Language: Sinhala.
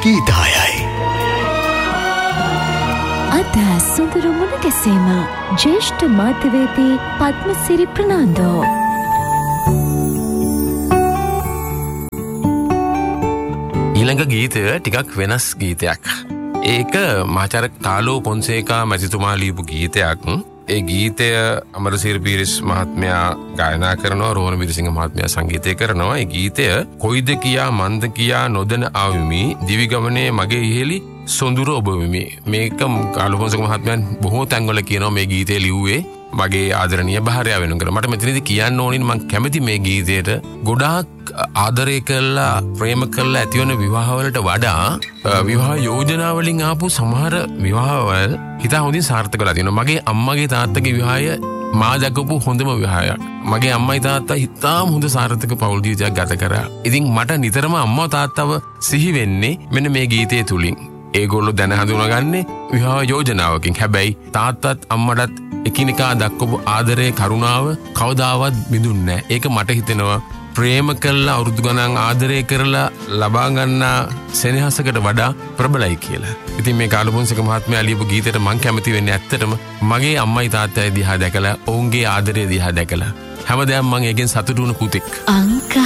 ගීතායයි. අද සුඳුරු මුණ ගැසීම ජ්‍යෙෂ්ඨ මාධ්‍යවේදී පද්මසිරි ප්‍රනාන්දෝ. ඊළඟ ගීතය ටිකක් වෙනස් ගීතයක්. ඒක මහාචාර්ය තාලෝ පොන්සේකා මැතිතුමා ලියපු ගීතයක්. ඒ ගීතය අමරසිරි පීරිස් මහත්මයා ගායනා කරනවා, රෝහණ විරසිංහ මහත්මයා සංගීතය කරනවා. ඒ ගීතය කොයිද කියා මන්ද කියා නොදැන ආවිමි දිවිගමනේ මගේ ඉහෙලි සොඳුර ඔබ වෙමි. මේක තාලෝ පොන්සේකා මහත්මයන් බොහෝ තැන්වල කියනවා මේ ගීතය ලිව්වේ මගේ ආදරණීය භාර්යාව වෙනුවෙන්. මට මෙතනදී කියන්න ඕනේ මම කැමති මේ ගීතයට ගොඩාක් ආදරය කළා ප්‍රේම කළා ඇතිවන විවාහවලට වඩා විවාහ යෝජනා වලින් ආපු සමහර විවාහවල හිතා හොඳින් සාර්ථක වෙලා තියෙනවා. මගේ අම්මගේ තාත්තගේ විවාහය මා දැකපු හොඳම විවාහයක්. මගේ අම්මයි තාත්තා හිතාම හොඳ සාර්ථක පෞල් ජීවිතයක් ගත කරා. ඉතින් මට නිතරම අම්මා තාත්තව සිහි වෙන්නේ මෙන්න මේ ගීතය තුලින්. ඒගොල්ලෝ දැන හඳුනාගන්නේ විවාහ යෝජනාවකින්. හැබැයි තාත්තත් අම්මටත් එකිනෙකා දක්වපු ආදරය කරුණාව කවදාවත් බිඳුන්නේ නැහැ. ඒක මට හිතෙනවා ප්‍රේම කළා අවුරුදු ගණන් ආදරය කරලා ලබා ගන්නා සෙනෙහසකට වඩා ප්‍රබලයි කියලා. ඉතින් මේ තාලෝ පොන්සේකා මහත්මයා ලියපු ගීතයට මම කැමති වෙන්නේ ඇත්තටම මගේ අම්මයි තාත්තයි දිහා දැකලා ඔවුන්ගේ ආදරය දිහා දැකලා හැමදාම මම ඒකෙන් සතුටු වුණ පුතෙක්.